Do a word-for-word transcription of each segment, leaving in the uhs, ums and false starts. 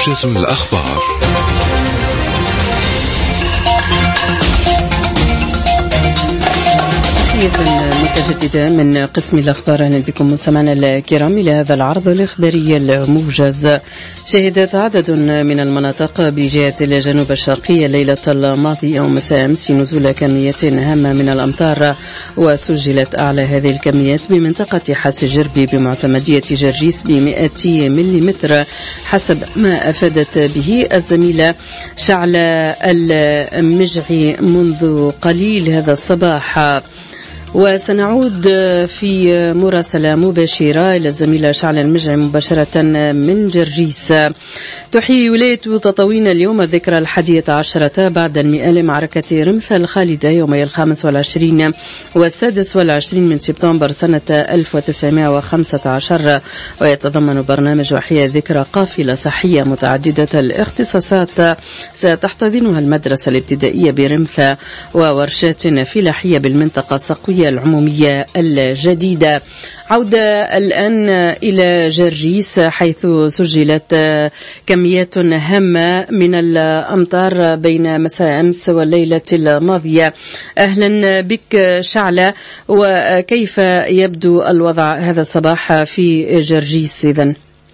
موجز الأخبار. متجددة من قسم الأخبار. أهلا بكم مستمعينا الكرام إلى هذا العرض الإخباري الموجز. شهدت عدد من المناطق بجهة الجنوب الشرقي الليلة الماضية ومساء أمس نزول كميات هامة من الأمطار، وسجلت أعلى هذه الكميات بمنطقة حاس الجربي بمعتمدية جرجيس بمئة ملم حسب ما أفادت به الزميلة شعلة المجعي منذ قليل هذا الصباح. وسنعود في مراسلة مباشرة إلى الزميلة شعلة المجعي مباشرة من جرجيس. تحيي ولاية تطاوين اليوم الذكرى الحادية عشرة بعد المئة لمعركة رمث الخالدة يومي الخامس والعشرين والسادس والعشرين من سبتمبر سنة ألف وتسعمائة وخمسة عشر، ويتضمن برنامج وحي ذكرى قافلة صحية متعددة الاختصاصات ستحتضنها المدرسة الابتدائية برمث وورشات فلاحية بالمنطقة السقوية العمومية الجديدة. عودة الآن إلى جرجيس حيث سجلت كميات هامة من الأمطار بين مساء أمس والليلة الماضية. أهلا بك شعلة، وكيف يبدو الوضع هذا الصباح في جرجيس إذن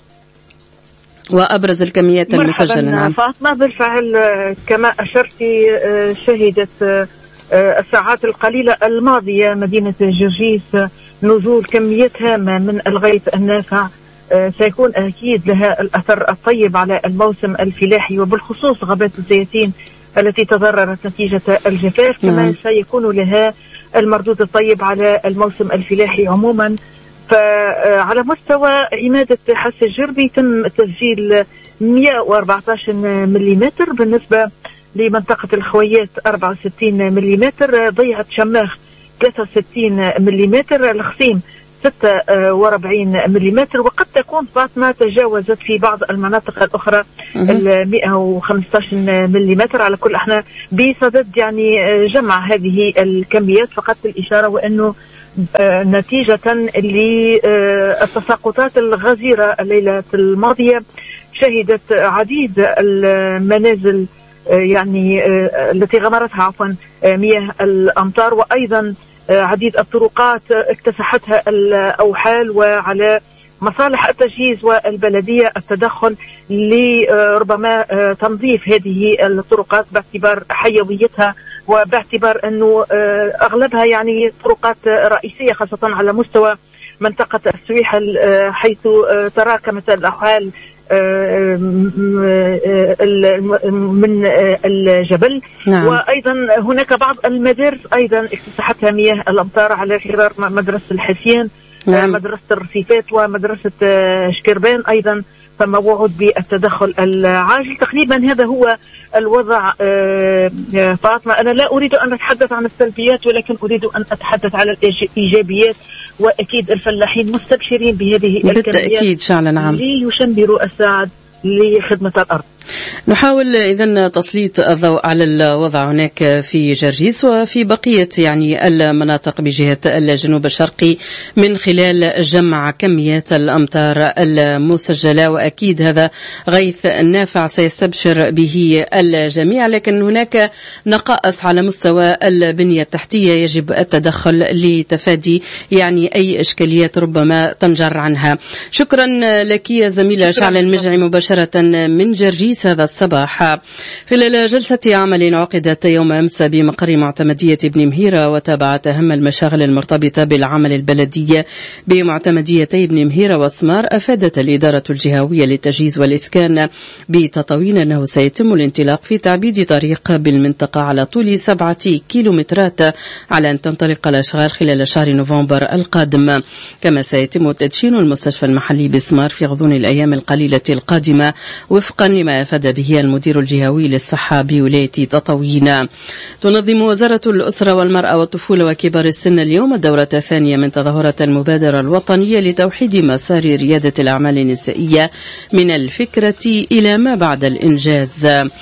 وأبرز الكميات المسجلة؟ نعم فاطمة، بالفعل كما أشرتي شهدت الساعات القليلة الماضية مدينة جرجيس نزول كميات هامة من الغيث النافع سيكون أكيد لها الأثر الطيب على الموسم الفلاحي وبالخصوص غابات الزيتين التي تضررت نتيجة الجفاف، كما سيكون لها المردود الطيب على الموسم الفلاحي عموما. فعلى مستوى عمادة حاس الجربي تم تسجيل مئة وأربعة عشر ملم، بالنسبة لمنطقة الخويات أربعة وستين ملم، ضيعة شماخ ثلاثة وستين ملم، الخصيم ستة وأربعين ملم، وقد تكون فاطمة تجاوزت في بعض المناطق الأخرى ال مئة وخمسة عشر ملم. على كل احنا بصدد يعني جمع هذه الكميات، فقط الإشارة وأنه نتيجة للتساقطات الغزيرة الليلة الماضية شهدت عديد المنازل يعني التي غمرتها عفوا مياه الأمطار، وأيضا عديد الطرقات اكتسحتها الأوحال، وعلى مصالح التجهيز والبلدية التدخل لربما تنظيف هذه الطرقات باعتبار حيويتها وباعتبار أنه أغلبها يعني طرقات رئيسية خاصة على مستوى منطقة السويحل حيث تراكمت الأوحال من الجبل. نعم. وأيضا هناك بعض المدارس أيضا اكتسحتها مياه الأمطار على غرار مدرسة الحسين. نعم. مدرسة الرصيفات ومدرسة شكربان أيضا ثم وعد بالتدخل العاجل. تقريبا هذا هو الوضع فاطمة. أنا لا أريد أن أتحدث عن السلبيات ولكن أريد أن أتحدث على الإيجابيات، وأكيد الفلاحين مستبشرين بهذه الكميات بالتأكيد شعلة. نعم. ليشمروا الساعد لخدمة الأرض. نحاول إذن تسليط الضوء على الوضع هناك في جرجيس وفي بقية يعني المناطق بجهة الجنوب الشرقي من خلال جمع كميات الأمطار المسجلة، وأكيد هذا غيث نافع سيستبشر به الجميع، لكن هناك نقائص على مستوى البنية التحتية يجب التدخل لتفادي يعني أي إشكاليات ربما تنجر عنها. شكرا لك يا زميلة شعلة المجعي مباشرة من جرجيس هذا الصباح. خلال جلسة عمل عقدت يوم أمس بمقر معتمدية ابن مهيرة وتابعت أهم المشاغل المرتبطة بالعمل البلدي بمعتمديتي ابن مهيرة وسمار، أفادت الإدارة الجهوية للتجهيز والإسكان بتطاوين أنه سيتم الانطلاق في تعبيد طريق بالمنطقة على طول سبعة كيلومترات على أن تنطلق الأشغال خلال شهر نوفمبر القادم، كما سيتم تدشين المستشفى المحلي بسمار في غضون الأيام القليلة القادمة وفقا لما أفاد به المدير الجهوي للصحة بولاية تطاوين. تنظم وزارة الأسرة والمرأة والطفولة وكبار السن اليوم الدورة الثانية من تظاهرة المبادرة الوطنية لتوحيد مسار ريادة الأعمال النسائية من الفكرة إلى ما بعد الإنجاز.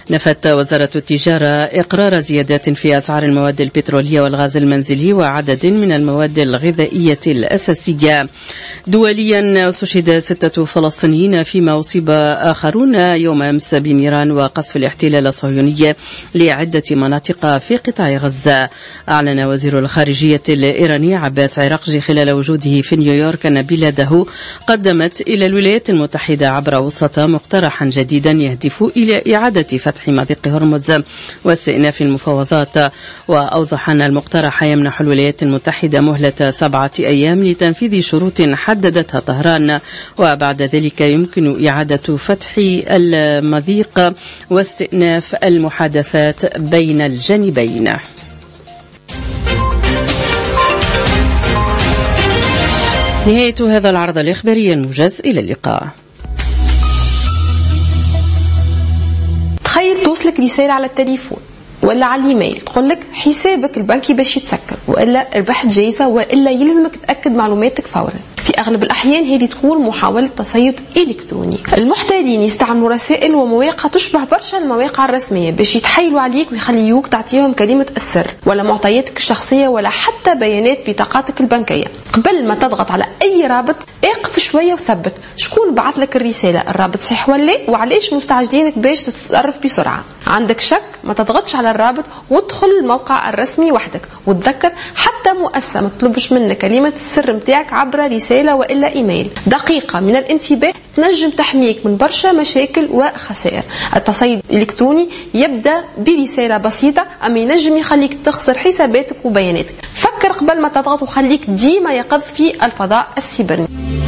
نفت وزارة التجارة إقرار زيادات في أسعار المواد البترولية والغاز المنزلي وعدد من المواد الغذائية الأساسية. دوليا استشهد ستة فلسطينيين فيما أصيب آخرون يوم أمس بنيران وقصف الاحتلال الصهيوني لعدة مناطق في قطاع غزة. أعلن وزير الخارجية الإيراني عباس عراقجي خلال وجوده في نيويورك أن بلاده قدمت إلى الولايات المتحدة عبر وسطاء مقترحا جديدا يهدف إلى إعادة فتح مضيق هرمز واستئناف المفاوضات. وأوضح أن المقترح يمنح الولايات المتحدة مهلة سبعة أيام لتنفيذ شروط حددتها طهران، وبعد ذلك يمكن إعادة فتح المضيق واستئناف المحادثات بين الجانبين. نهاية هذا العرض الإخباري الموجز، إلى اللقاء. تخيل توصلك رسالة على التليفون ولا على الايميل تقول لك حسابك البنكي باش يتسكر، والا ربحت جايزة، والا يلزمك تأكد معلوماتك فورا. في أغلب الأحيان هذه تكون محاولة تصيد إلكتروني. المحتالين يستعملوا رسائل ومواقع تشبه برشا المواقع الرسمية باش يتحايلوا عليك ويخليوك تعطيهم كلمة السر ولا معطياتك الشخصية ولا حتى بيانات بطاقاتك البنكية. قبل ما تضغط على أي رابط اقف شوية وثبت شكون بعث لك الرسالة، الرابط صحيح ولا وعليش مستعجلينك باش تتصرف بسرعة. عندك شك ما تضغطش على الرابط وادخل الموقع الرسمي وحدك، وتذكر حتى مؤسسة ما تطلبش منك كلمة السر متاعك عبر رسالة وإلا إيميل. دقيقة من الانتباه تنجم تحميك من برشا مشاكل وخسائر. التصيد الإلكتروني يبدأ برسالة بسيطة أما ينجم يخليك تخسر حساباتك وبياناتك. فكر قبل ما تضغط وخليك ديما يقظ في الفضاء السيبراني.